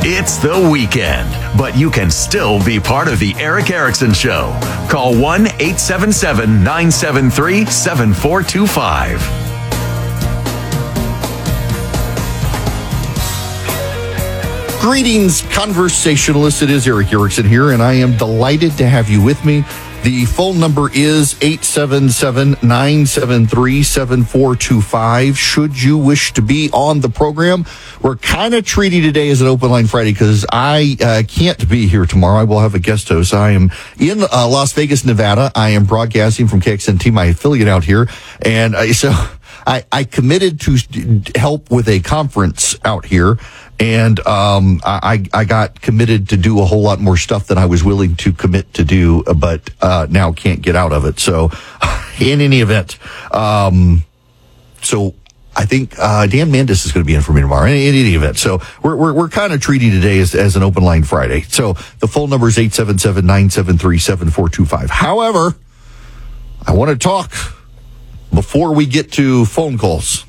It's the weekend, but you can still be part of the Erick Erickson Show. Call 1-877-973-7425. Greetings, conversationalists. It is Erick Erickson here, and I am delighted to have you with me. The phone number is 877-973-7425. Should you wish to be on the program, we're kind of treating today as an Open Line Friday because I can't be here tomorrow. I will have a guest host. I am in Las Vegas, Nevada. I am broadcasting from KXNT, my affiliate out here, and so I committed to help with a conference out here. And I got committed to do a whole lot more stuff than I was willing to commit to do, but now can't get out of it. So, in any event, so I think Dan Mandis is going to be in for me tomorrow. In any event, so we're kind of treating today as an Open Line Friday. So the phone number is 877-973-7425. However, I want to talk before we get to phone calls.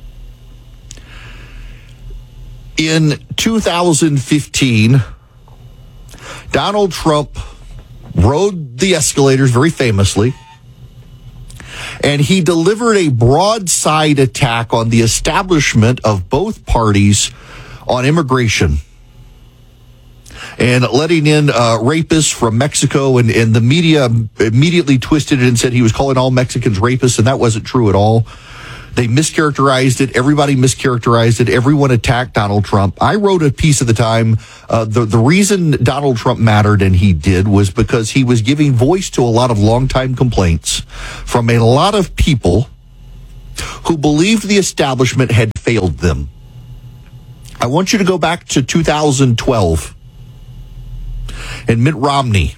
In 2015, Donald Trump rode the escalators very famously, and he delivered a broadside attack on the establishment of both parties on immigration and letting in rapists from Mexico, and the media immediately twisted it and said he was calling all Mexicans rapists, and that wasn't true at all. They mischaracterized it. Everybody mischaracterized it. Everyone attacked Donald Trump. I wrote a piece at the time. The reason Donald Trump mattered, and he did, was because he was giving voice to a lot of longtime complaints from a lot of people who believed the establishment had failed them. I want you to go back to 2012 and Mitt Romney.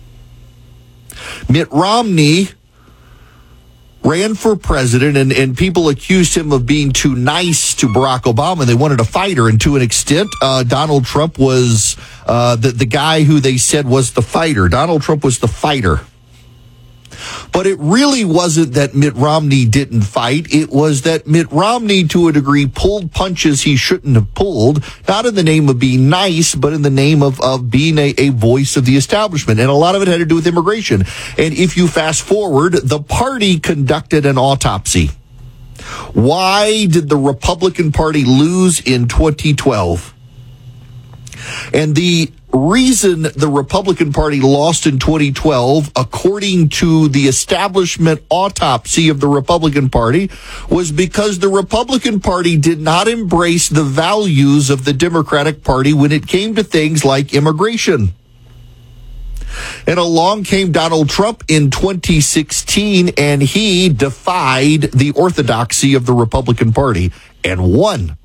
Mitt Romney ran for president, and people accused him of being too nice to Barack Obama. They wanted a fighter, and to an extent, Donald Trump was the guy who they said was the fighter. Donald Trump was the fighter. But it really wasn't that Mitt Romney didn't fight. It was that Mitt Romney, to a degree, pulled punches he shouldn't have pulled, not in the name of being nice, but in the name of being a voice of the establishment. And a lot of it had to do with immigration. And if you fast forward, the party conducted an autopsy. Why did the Republican Party lose in 2012? And the reason the Republican Party lost in 2012, according to the establishment autopsy of the Republican Party, was because the Republican Party did not embrace the values of the Democratic Party when it came to things like immigration. And along came Donald Trump in 2016, and he defied the orthodoxy of the Republican Party and won.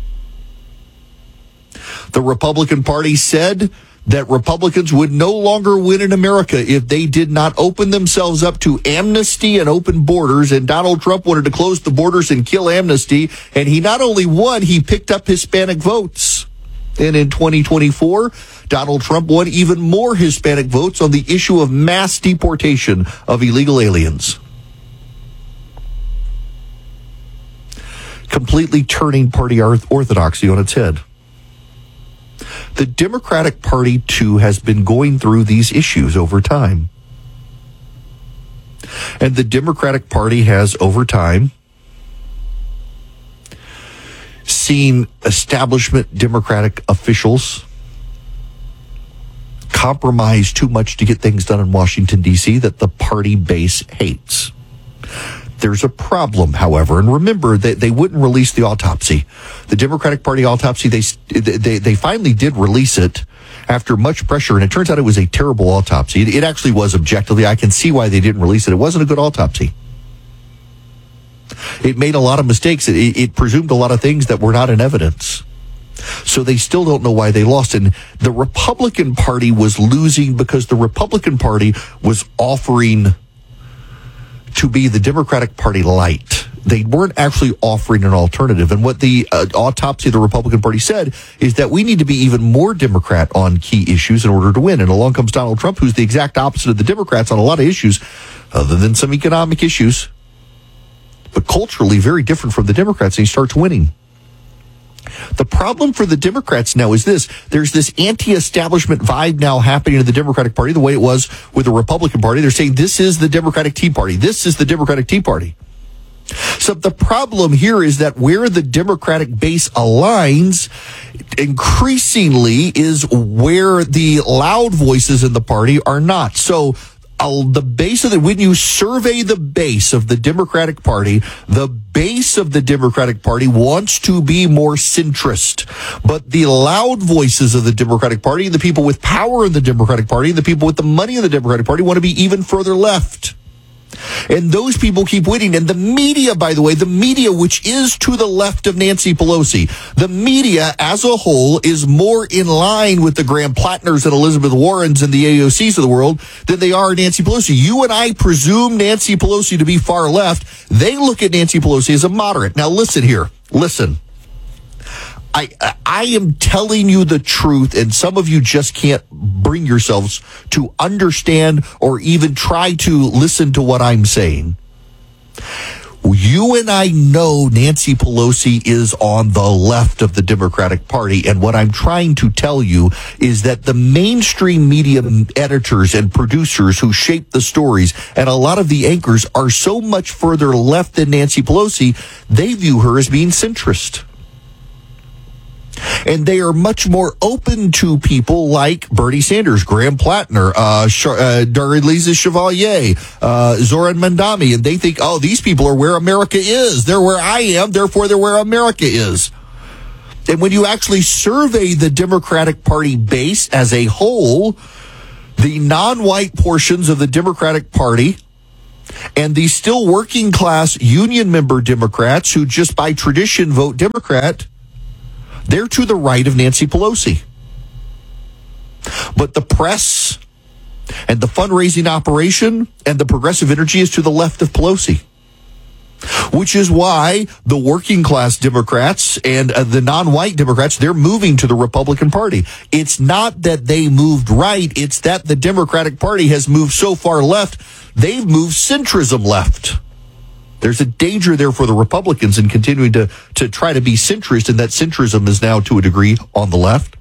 The Republican Party said that Republicans would no longer win in America if they did not open themselves up to amnesty and open borders, and Donald Trump wanted to close the borders and kill amnesty, and he not only won, he picked up Hispanic votes. And in 2024, Donald Trump won even more Hispanic votes on the issue of mass deportation of illegal aliens. Completely turning party orthodoxy on its head. The Democratic Party, too, has been going through these issues over time. And the Democratic Party has, over time, seen establishment Democratic officials compromise too much to get things done in Washington, D.C. that the party base hates. There's a problem, however, and remember that they wouldn't release the autopsy. The Democratic Party autopsy, they finally did release it after much pressure, and it turns out it was a terrible autopsy. It actually was objectively. I can see why they didn't release it. It wasn't a good autopsy. It made a lot of mistakes. It presumed a lot of things that were not in evidence. So they still don't know why they lost. And the Republican Party was losing because the Republican Party was offering to be the Democratic Party light. They weren't actually offering an alternative. And what the autopsy of the Republican Party said is that we need to be even more Democrat on key issues in order to win. And along comes Donald Trump, who's the exact opposite of the Democrats on a lot of issues, other than some economic issues, but culturally very different from the Democrats, and he starts winning. The problem for the Democrats now is this. There's this anti-establishment vibe now happening in the Democratic Party, the way it was with the Republican Party. They're saying this is the Democratic Tea Party. This is the Democratic Tea Party. So the problem here is that where the Democratic base aligns increasingly is where the loud voices in the party are not. So the base of when you survey the base of the Democratic Party, the base of the Democratic Party wants to be more centrist. But the loud voices of the Democratic Party, the people with power in the Democratic Party, the people with the money in the Democratic Party want to be even further left. And those people keep winning. And the media, by the way, the media, which is to the left of Nancy Pelosi, the media as a whole is more in line with the Graham Plattners and Elizabeth Warrens and the AOCs of the world than they are Nancy Pelosi. You and I presume Nancy Pelosi to be far left. They look at Nancy Pelosi as a moderate. Now, listen here. Listen. I am telling you the truth, and some of you just can't bring yourselves to understand or even try to listen to what I'm saying. You and I know Nancy Pelosi is on the left of the Democratic Party, and what I'm trying to tell you is that the mainstream media editors and producers who shape the stories and a lot of the anchors are so much further left than Nancy Pelosi, they view her as being centrist. And they are much more open to people like Bernie Sanders, Graham Plattner, Darlisa Chevalier, Zoran Mandami. And they think, oh, these people are where America is. They're where I am. Therefore, they're where America is. And when you actually survey the Democratic Party base as a whole, the non-white portions of the Democratic Party and the still working class union member Democrats who just by tradition vote Democrat, they're to the right of Nancy Pelosi. But the press and the fundraising operation and the progressive energy is to the left of Pelosi. Which is why the working class Democrats and the non-white Democrats, they're moving to the Republican Party. It's not that they moved right. It's that the Democratic Party has moved so far left, they've moved centrism left. There's a danger there for the Republicans in continuing to try to be centrist, and that centrism is now, to a degree, on the left.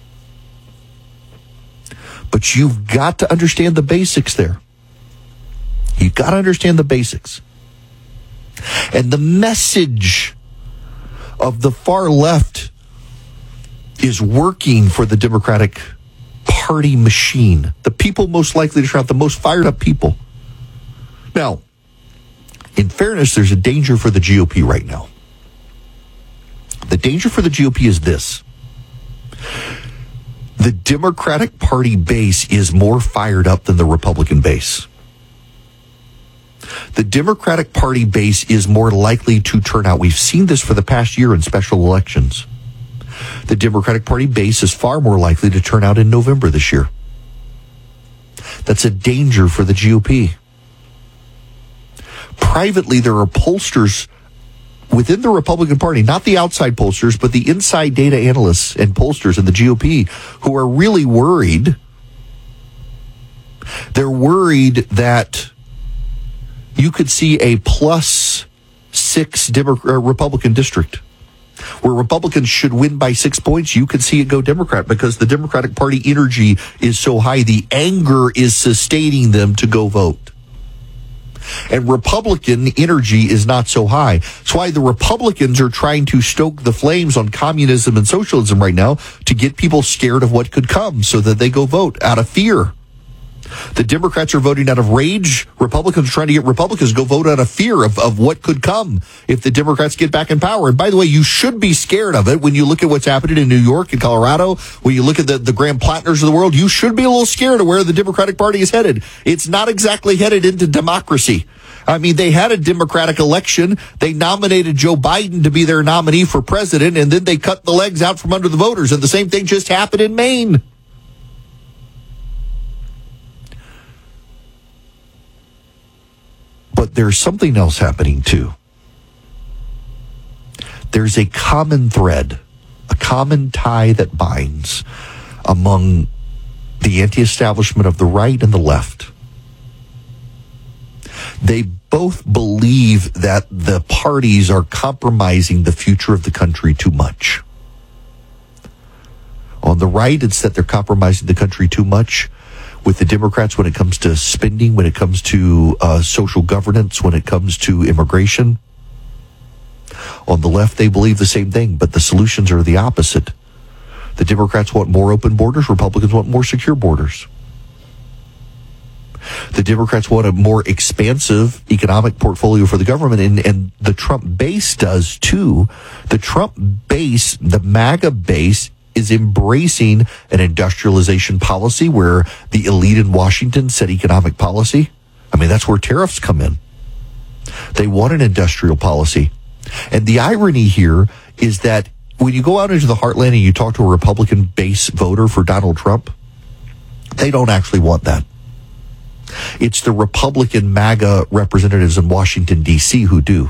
But you've got to understand the basics there. You've got to understand the basics. And the message of the far left is working for the Democratic Party machine. The people most likely to turn out, the most fired up people. Now, in fairness, there's a danger for the GOP right now. The danger for the GOP is this. The Democratic Party base is more fired up than the Republican base. The Democratic Party base is more likely to turn out. We've seen this for the past year in special elections. The Democratic Party base is far more likely to turn out in November this year. That's a danger for the GOP. Privately, there are pollsters within the Republican Party, not the outside pollsters, but the inside data analysts and pollsters in the GOP who are really worried. They're worried that you could see a +6 Republican district where Republicans should win by 6 points. You could see it go Democrat because the Democratic Party energy is so high. The anger is sustaining them to go vote. And Republican energy is not so high. That's why the Republicans are trying to stoke the flames on communism and socialism right now to get people scared of what could come so that they go vote out of fear. The Democrats are voting out of rage. Republicans are trying to get Republicans to go vote out of fear of what could come if the Democrats get back in power. And by the way, you should be scared of it when you look at what's happening in New York and Colorado. When you look at the Graham Plattners of the world, you should be a little scared of where the Democratic Party is headed. It's not exactly headed into democracy. I mean, they had a Democratic election. They nominated Joe Biden to be their nominee for president, and then they cut the legs out from under the voters. And the same thing just happened in Maine. But there's something else happening, too. There's a common thread, a common tie that binds among the anti-establishment of the right and the left. They both believe that the parties are compromising the future of the country too much. On the right, it's that they're compromising the country too much with the Democrats when it comes to spending, when it comes to social governance, when it comes to immigration. On the left, they believe the same thing, but the solutions are the opposite. The Democrats want more open borders. Republicans want more secure borders. The Democrats want a more expansive economic portfolio for the government, and the Trump base does too. The Trump base, the MAGA base, is embracing an industrialization policy where the elite in Washington set economic policy. I mean, that's where tariffs come in. They want an industrial policy. And the irony here is that when you go out into the heartland and you talk to a Republican base voter for Donald Trump, they don't actually want that. It's the Republican MAGA representatives in Washington, D.C. who do.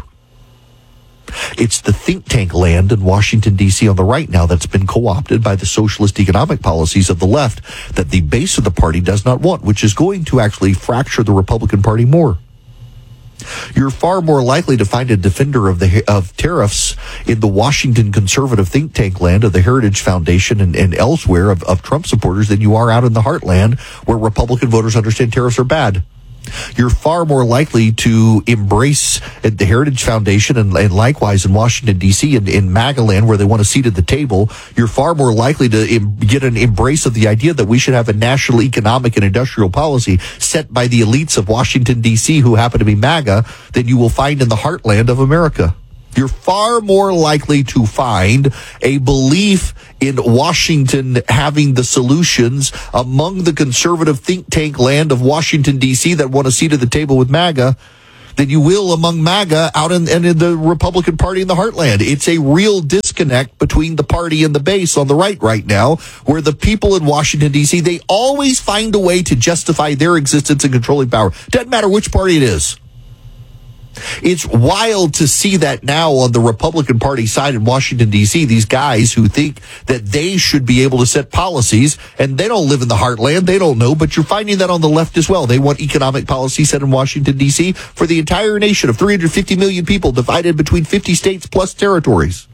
It's the think tank land in Washington, D.C. on the right now that's been co-opted by the socialist economic policies of the left that the base of the party does not want, which is going to actually fracture the Republican Party more. You're far more likely to find a defender of tariffs in the Washington conservative think tank land of the Heritage Foundation and elsewhere of Trump supporters than you are out in the heartland where Republican voters understand tariffs are bad. You're far more likely to embrace the Heritage Foundation and likewise in Washington, D.C. and in MAGA land where they want a seat at the table. You're far more likely to get an embrace of the idea that we should have a national economic and industrial policy set by the elites of Washington, D.C. who happen to be MAGA than you will find in the heartland of America. You're far more likely to find a belief in Washington having the solutions among the conservative think tank land of Washington, D.C. that want a seat at the table with MAGA than you will among MAGA out in the Republican Party in the heartland. It's a real disconnect between the party and the base on the right now, where the people in Washington, D.C., they always find a way to justify their existence and controlling power. Doesn't matter which party it is. It's wild to see that now on the Republican Party side in Washington, D.C., these guys who think that they should be able to set policies, and they don't live in the heartland, they don't know, but you're finding that on the left as well. They want economic policy set in Washington, D.C. for the entire nation of 350 million people divided between 50 states plus territories.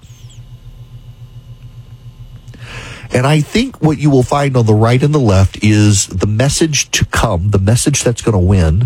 And I think what you will find on the right and the left is the message to come, the message that's going to win,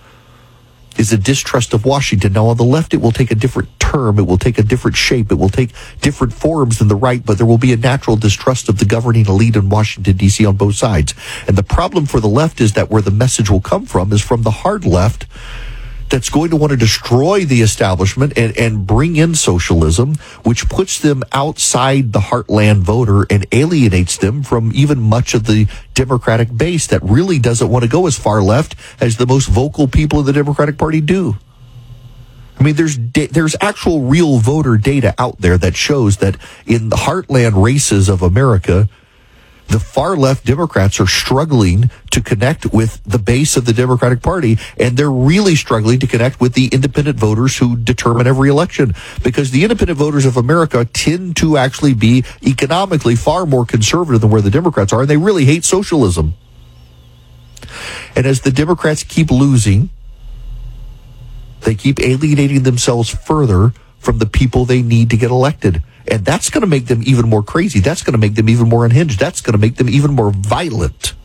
is a distrust of Washington. Now, on the left, it will take a different term. It will take a different shape. It will take different forms than the right, but there will be a natural distrust of the governing elite in Washington, D.C. on both sides. And the problem for the left is that where the message will come from is from the hard left that's going to want to destroy the establishment and bring in socialism, which puts them outside the heartland voter and alienates them from even much of the Democratic base that really doesn't want to go as far left as the most vocal people in the Democratic Party do. I mean, there's actual real voter data out there that shows that in the heartland races of America, the far left Democrats are struggling to connect with the base of the Democratic Party, and they're really struggling to connect with the independent voters who determine every election, because the independent voters of America tend to actually be economically far more conservative than where the Democrats are, and they really hate socialism. And as the Democrats keep losing, they keep alienating themselves further from the people they need to get elected. And that's going to make them even more crazy. That's going to make them even more unhinged. That's going to make them even more violent.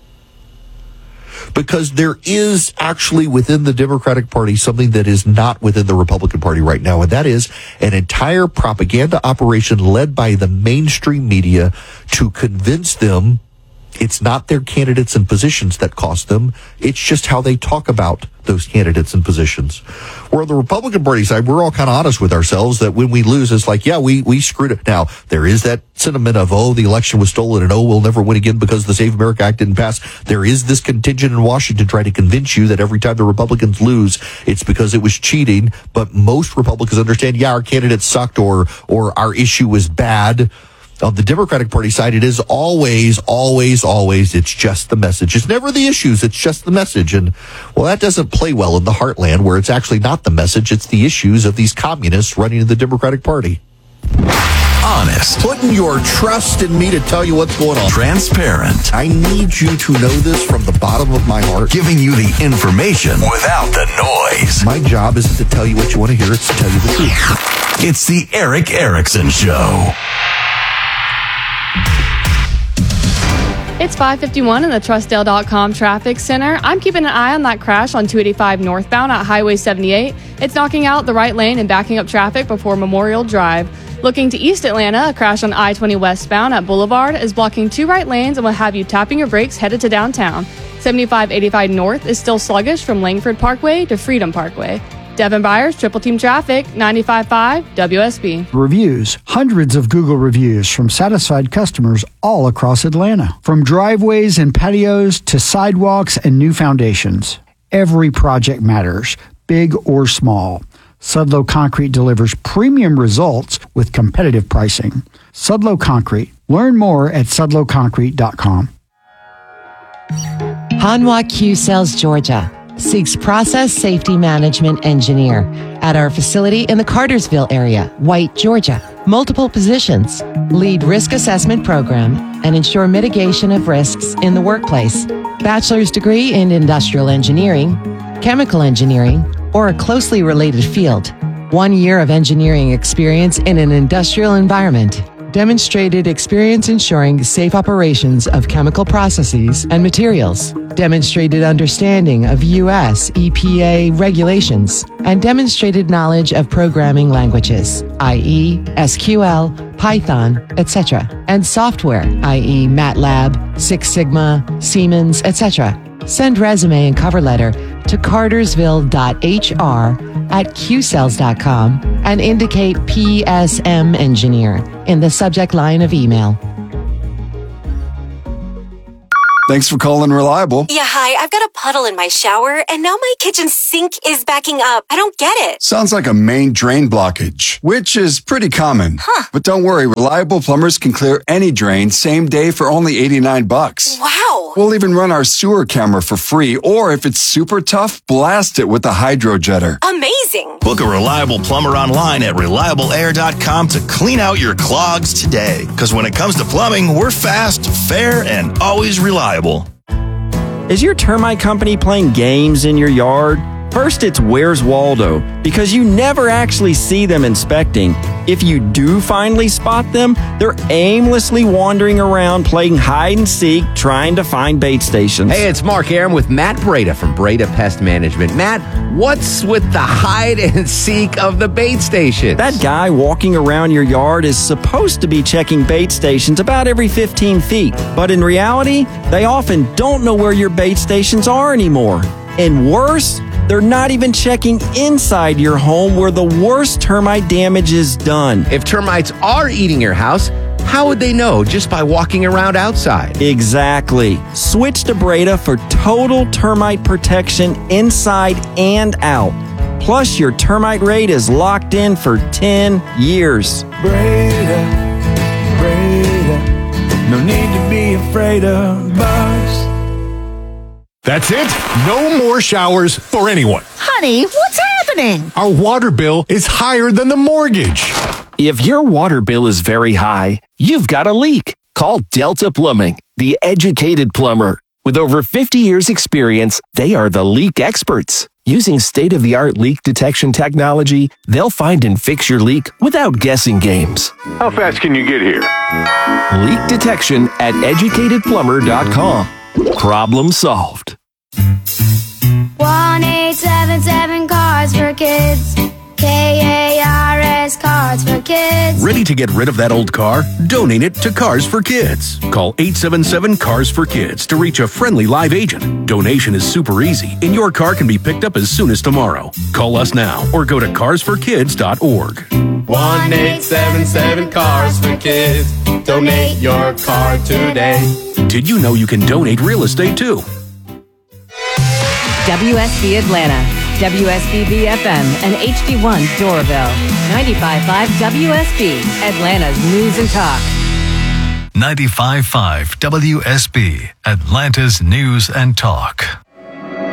Because there is actually within the Democratic Party something that is not within the Republican Party right now, and that is an entire propaganda operation led by the mainstream media to convince them it's not their candidates and positions that cost them. It's just how they talk about those candidates and positions. Where on the Republican Party side, we're all kind of honest with ourselves that when we lose, it's like, yeah, we screwed it. Now, there is that sentiment of, oh, the election was stolen and, oh, we'll never win again because the Save America Act didn't pass. There is this contingent in Washington trying to convince you that every time the Republicans lose, it's because it was cheating. But most Republicans understand, yeah, our candidates sucked or our issue was bad. On the Democratic Party side, it is always, it's just the message. It's never the issues, it's just the message. And, well, that doesn't play well in the heartland where it's actually not the message, it's the issues of these communists running the Democratic Party. Honest. Putting your trust in me to tell you what's going on. Transparent. I need you to know this from the bottom of my heart. Giving you the information without the noise. My job isn't to tell you what you want to hear, it's to tell you the truth. It's the Erick Erickson Show. It's 5:51 in the Trustdale.com traffic center. I'm keeping an eye on that crash on 285 northbound at Highway 78. It's knocking out the right lane and backing up traffic before Memorial Drive. Looking to East Atlanta, a crash on I-20 westbound at Boulevard is blocking 2 right lanes and will have you tapping your brakes headed to downtown. 7585 north is still sluggish from Langford Parkway to Freedom Parkway. Devin Byers, Triple Team Traffic, 95.5 WSB. Reviews. Hundreds of Google reviews from satisfied customers all across Atlanta. From driveways and patios to sidewalks and new foundations. Every project matters, big or small. Sudlow Concrete delivers premium results with competitive pricing. Sudlow Concrete. Learn more at sudlowconcrete.com. Hanwha Q-Cells, Georgia seeks process safety management engineer at our facility in the Cartersville area, White, Georgia. Multiple positions: lead risk assessment program and ensure mitigation of risks in the workplace. Bachelor's degree in industrial engineering, chemical engineering, or a closely related field. 1 year of engineering experience in an industrial environment. Demonstrated experience ensuring safe operations of chemical processes and materials. Demonstrated understanding of U.S. EPA regulations. And demonstrated knowledge of programming languages, i.e. SQL, Python, etc. And software, i.e. MATLAB, Six Sigma, Siemens, etc. Send resume and cover letter to cartersville.hr@qcells.com and indicate PSM engineer in the subject line of email. Thanks for calling Reliable. Yeah, hi. I've got a puddle in my shower, and now my kitchen sink is backing up. I don't get it. Sounds like a main drain blockage, which is pretty common. But don't worry, Reliable plumbers can clear any drain same day for only $89. Wow. We'll even run our sewer camera for free, or if it's super tough, blast it with the hydro jetter. Amazing. Book a Reliable plumber online at reliableair.com to clean out your clogs today. Because when it comes to plumbing, we're fast, fair, and always reliable. Is your termite company playing games in your yard? First, it's Where's Waldo, because you never actually see them inspecting. If you do finally spot them, they're aimlessly wandering around playing hide and seek, trying to find bait stations. Hey, it's Mark Aram with Matt Breda from Breda Pest Management. Matt, what's with the hide and seek of the bait stations? That guy walking around your yard is supposed to be checking bait stations about every 15 feet. But in reality, they often don't know where your bait stations are anymore. And worse, they're not even checking inside your home where the worst termite damage is done. If termites are eating your house, how would they know just by walking around outside? Exactly. Switch to Breda for total termite protection inside and out. Plus, your termite rate is locked in for 10 years. Breda, no need to be afraid of bugs. That's it. No more showers for anyone. Honey, what's happening? Our water bill is higher than the mortgage. If your water bill is very high, you've got a leak. Call Delta Plumbing, the educated plumber. With over 50 years experience, they are the leak experts. Using state-of-the-art leak detection technology, they'll find and fix your leak without guessing games. How fast can you get here? Leak detection at educatedplumber.com. Problem solved. 1877 Cards for Kids. KARS Cards for Kids. Ready to get rid of that old car? Donate it to Cars for Kids. Call 877 Cars for Kids to reach a friendly live agent. Donation is super easy, and your car can be picked up as soon as tomorrow. Call us now or go to carsforkids.org. 1877 Cars for Kids. Donate your car today. Did you know you can donate real estate too? WSB Atlanta, WSB FM, and HD1 Doraville. 95.5 WSB, Atlanta's News and Talk. 95.5 WSB, Atlanta's News and Talk.